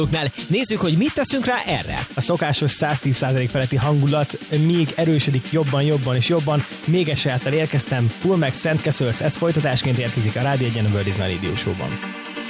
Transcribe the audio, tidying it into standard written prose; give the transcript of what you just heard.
Nézzük, hogy mit teszünk rá erre. A szokásos 110% feletti hangulat még erősödik jobban és jobban. Még egy sajáttal érkeztem, Pull meg Szent Keszölsz, ez folytatásként érkezik a Rádió Egyen a World is My Radio Show-ban.